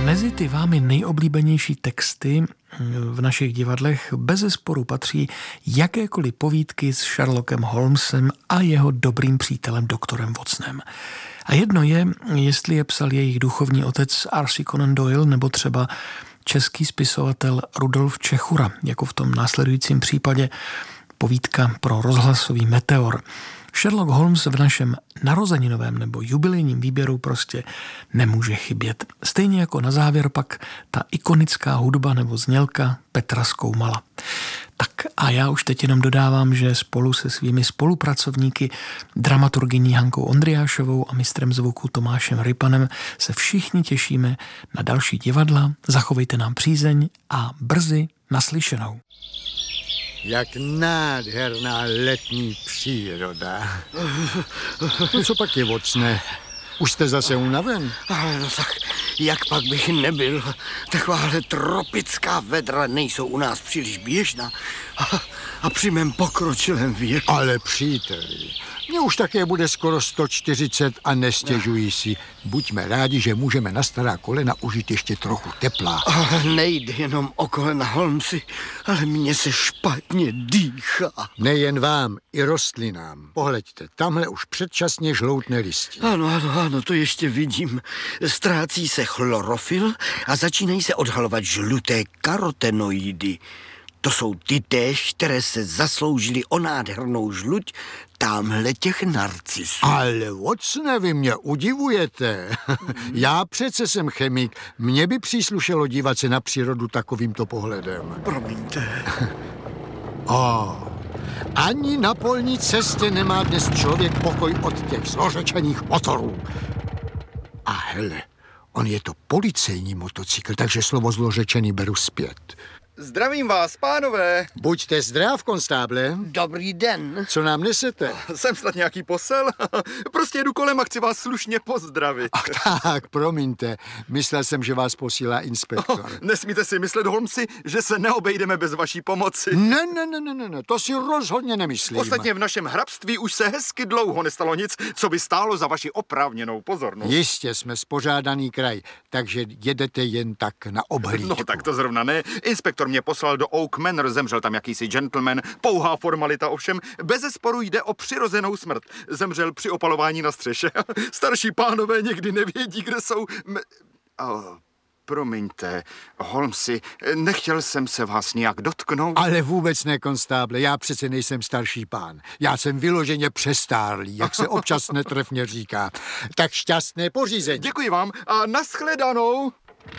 Mezi ty vámi nejoblíbenější texty v našich divadlech bezesporu patří jakékoliv povídky s Sherlockem Holmesem a jeho dobrým přítelem doktorem Watsonem. A jedno je, jestli je psal jejich duchovní otec Arthur Conan Doyle nebo třeba český spisovatel Rudolf Čechura, jako v tom následujícím případě povídka pro rozhlasový Meteor. Sherlock Holmes v našem narozeninovém nebo jubilejním výběru prostě nemůže chybět. Stejně jako na závěr pak ta ikonická hudba nebo znělka Petra Skoumala. Tak a já už teď jenom dodávám, že spolu se svými spolupracovníky, dramaturgyní Hankou Ondriášovou a mistrem zvuku Tomášem Rypanem se všichni těšíme na další divadla. Zachovejte nám přízeň a brzy naslyšenou. Jak nádherná letní příroda. No co pak je, Watsone? Už jste zase unaven? No tak, jak pak bych nebyl? Takováhle tropická vedra nejsou u nás příliš běžná. A při mém pokročilém věku. Ale příteli, mně už také bude skoro 140 a nestěžují si. Buďme rádi, že můžeme na stará kolena užít ještě trochu tepla. Nejde jenom o kolena, Holmesi, ale mně se špatně dýchá. Nejen vám, i rostlinám. Pohleďte, tamhle už předčasně žloutne listí. Ano, to ještě vidím. Ztrácí se chlorofyl a začínají se odhalovat žluté karotenoidy. To jsou ty též, které se zasloužily o nádhernou žluť támhle těch narcisů. Ale Watsone, vy mě udivujete. Já přece jsem chemik. Mně by příslušelo dívat se na přírodu takovýmto pohledem. Promiňte. Ani na polní cestě nemá dnes člověk pokoj od těch zlořečených motorů. A hele, on je to policejní motocykl, takže slovo zlořečený beru zpět. Zdravím vás, pánové. Buďte zdrav, konstáble. Dobrý den. Co nám nesete? Jsem snad nějaký posel? Prostě jedu kolem a chci vás slušně pozdravit. Ach tak, promiňte. Myslel jsem, že vás posílá inspektor. Nesmíte si myslet, Holmesi, že se neobejdeme bez vaší pomoci. Ne, to si rozhodně nemyslím. Ostatně v našem hrabství už se hezky dlouho nestalo nic, co by stálo za vaši oprávněnou pozornost. Jistě, jsme spořádaný kraj, takže jedete jen tak na obhlídku. No tak to zrovna ne. Inspektor mě poslal do Oak Manor, zemřel tam jakýsi gentleman, pouhá formalita ovšem, bezesporu jde o přirozenou smrt. Zemřel při opalování na střeše. Starší pánové někdy nevědí, kde jsou... Promiňte, Holmesi, nechtěl jsem se vás nějak dotknout. Ale vůbec ne, konstáble, já přece nejsem starší pán. Já jsem vyloženě přestárlý, jak se občas netrefně říká. Tak šťastné pořízení. Děkuji vám a nashledanou.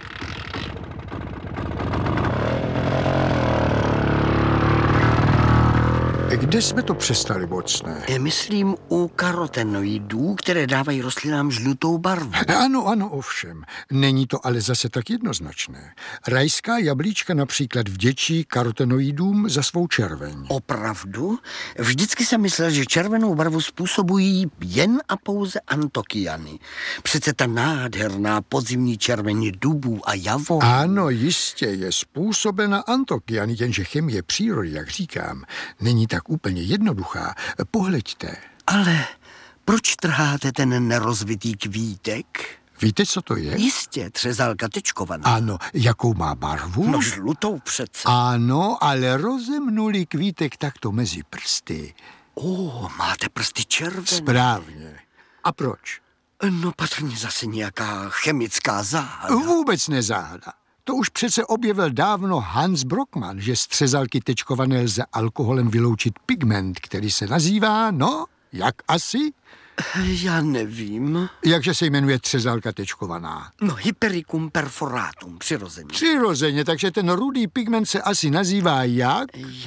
Kde jsme to přestali, Watsone? Myslím u karotenoidů, které dávají rostlinám žlutou barvu. Ano, ovšem. Není to ale zase tak jednoznačné. Rajská jablíčka například vděčí karotenoidům za svou červeň. Opravdu? Vždycky jsem myslel, že červenou barvu způsobují jen a pouze antokyany. Přece ta nádherná podzimní červeň dubů a javor. Ano, jistě je způsobena antokyany, jenže chemie přírody, jak říkám, není tak úplně jednoduchá. Pohleďte. Ale proč trháte ten nerozvitý kvítek? Víte, co to je? Jistě, třezálka tečkovaná. Ano, jakou má barvu? No žlutou přece. Ano, ale rozemnulý kvítek takto mezi prsty. Máte prsty červené. Správně. A proč? No patrně zase nějaká chemická záhada. Vůbec nezáhada. To už přece objevil dávno Hans Brockmann, že z třezalky tečkované lze alkoholem vyloučit pigment, který se nazývá, jak asi? Já nevím. Jakže se jmenuje třezalka tečkovaná? No, Hypericum perforatum, přirozeně. Přirozeně, takže ten rudý pigment se asi nazývá jak?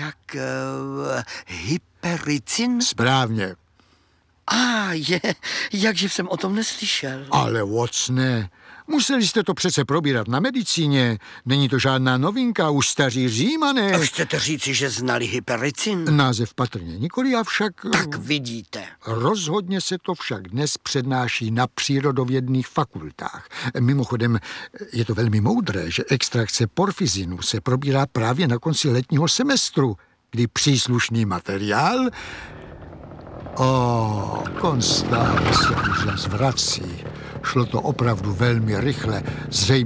Hypericin? Správně. Jakže jsem o tom neslyšel. Ale Watsone, museli jste to přece probírat na medicíně. Není to žádná novinka, už staří Římané. A chcete říci, že znali hypericin? Název patrně nikoli, avšak... Tak vidíte. Rozhodně se to však dnes přednáší na přírodovědných fakultách. Mimochodem, je to velmi moudré, že extrakce porfizinu se probírá právě na konci letního semestru, kdy příslušný materiál... Konstáble se už zas vrací. Šlo to opravdu velmi rychle, zřejmě